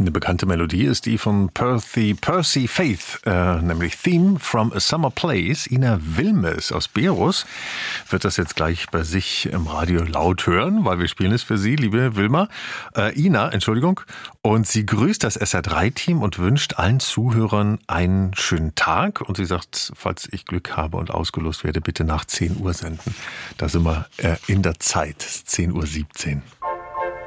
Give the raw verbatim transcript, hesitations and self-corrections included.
Eine bekannte Melodie ist die von Percy, Percy Faith, äh, nämlich Theme from a Summer Place. Ina Wilmes aus Berus wird das jetzt gleich bei sich im Radio laut hören, weil wir spielen es für Sie, liebe Wilma. Äh, Ina, Entschuldigung. Und sie grüßt das S R drei Team und wünscht allen Zuhörern einen schönen Tag. Und sie sagt, falls ich Glück habe und ausgelost werde, bitte nach zehn Uhr senden. Da sind wir äh, in der Zeit, zehn Uhr siebzehn.